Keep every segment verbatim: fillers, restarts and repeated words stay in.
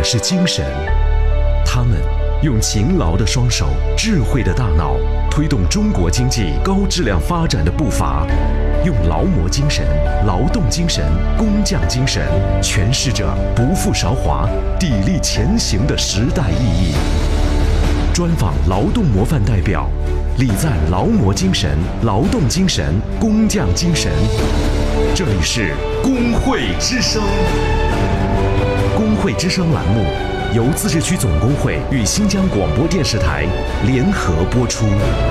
的是精神，他们用勤劳的双手、智慧的大脑，推动中国经济高质量发展的步伐，用劳模精神、劳动精神、工匠精神，诠释着不负韶华、砥砺前行的时代意义。专访劳动模范代表，礼赞劳模精神、劳动精神、工匠精神。这里是工会之声。工会之声栏目由自治区总工会与新疆广播电视台联合播出。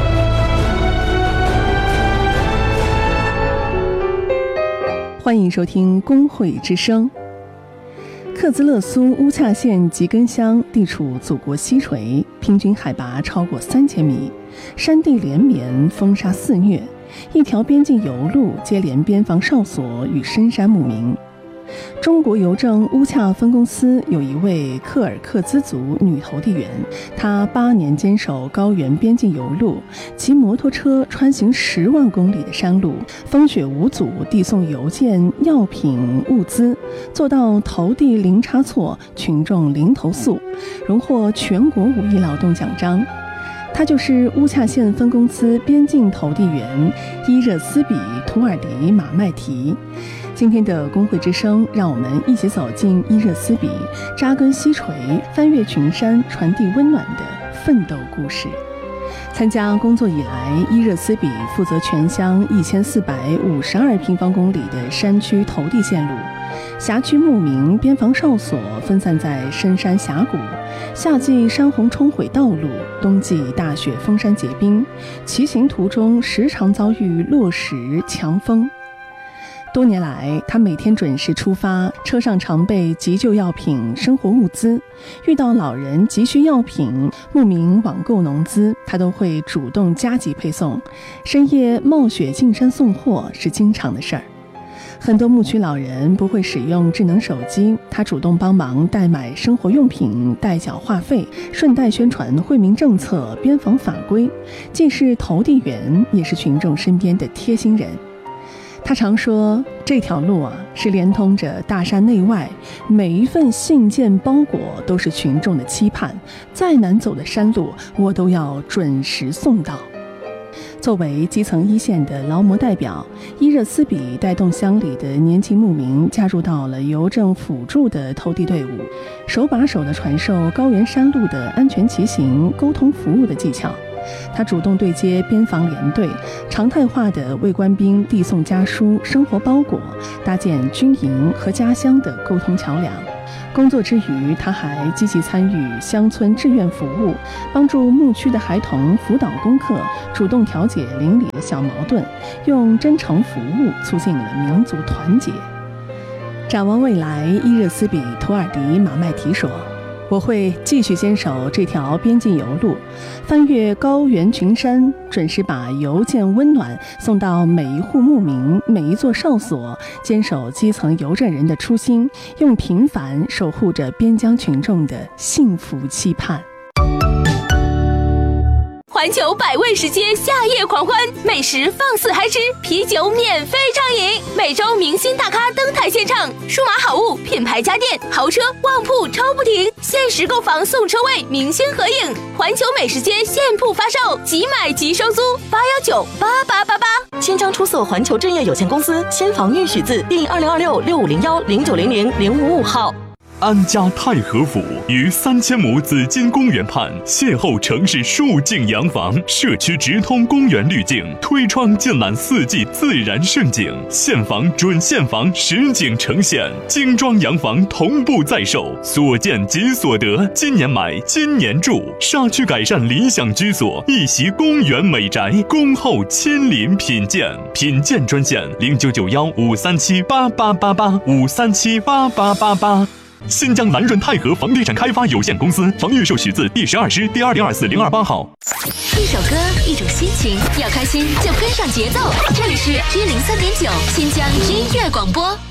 欢迎收听工会之声。克孜勒苏乌恰县吉根乡地处祖国西陲，平均海拔超过三千米，山地连绵，风沙肆虐，一条边境油路接连边防哨所与深山牧民。中国邮政乌恰分公司有一位克尔克孜族女投递员，她八年坚守高原边境油路，骑摩托车穿行十万公里的山路，风雪无阻递送邮件、药品、物资，做到投递零差错，群众零投诉，荣获全国五一劳动奖章。他就是乌恰县分公司边境投递员伊热斯比图尔迪马麦提。今天的工会之声，让我们一起走进伊热斯比，扎根西陲，翻越群山，传递温暖的奋斗故事。参加工作以来，伊热斯比负责全乡一千四百五十二平方公里的山区投递线路，辖区牧民边防哨所分散在深山峡谷，夏季山洪冲毁道路，冬季大雪封山结冰，骑行途中时常遭遇落石、强风。多年来，他每天准时出发，车上常备急救药品、生活物资。遇到老人急需药品，牧民网购农资，他都会主动加急配送。深夜冒雪进山送货是经常的事儿。很多牧区老人不会使用智能手机，他主动帮忙代买生活用品、代缴话费，顺带宣传惠民政策、边防法规，既是投递员，也是群众身边的贴心人。他常说，这条路啊，是连通着大山内外，每一份信件包裹都是群众的期盼，再难走的山路，我都要准时送到。作为基层一线的劳模代表，伊热斯比带动乡里的年轻牧民加入到了邮政辅助的投递队伍，手把手地传授高原山路的安全骑行、沟通服务的技巧。他主动对接边防连队，常态化地为官兵递送家书、生活包裹，搭建军营和家乡的沟通桥梁。工作之余，他还积极参与乡村志愿服务，帮助牧区的孩童辅导功课，主动调解邻里的小矛盾，用真诚服务促进了民族团结。展望未来，伊热斯比图尔迪马麦提说，我会继续坚守这条边境油路，翻越高原群山，准时把邮件温暖送到每一户牧民、每一座哨所，坚守基层邮政人的初心，用平凡守护着边疆群众的幸福期盼。 环球百味食街夏夜狂欢，美食放肆嗨吃，啤酒免费畅饮，每周明星大咖登台献唱，数码好物、品牌家电、豪车、旺铺抽不停，限时购房送车位，明星合影。环球美食街现铺发售，即买即收租，八幺九八八八八。 新章出售环球正业有限公司，先房预许字第二零二六六五零幺零九零零零五五号。 安家太和府于三千亩紫金公园畔，邂逅城市数景洋房，社区直通公园滤镜，推窗尽览四季自然盛景，现房准现房实景呈现，精装洋房同步在售，所见即所得，今年买今年住，沙区改善理想居所，一袭公园美宅，恭候亲临品鉴，品鉴专线零九九幺五三七八八八八五三七八八八八。新疆南润泰和房地产开发有限公司房预售许字第十二师第二零二四零二八号。 一首歌，一种心情，要开心就跟上节奏。这里是一零三点九新疆音乐广播。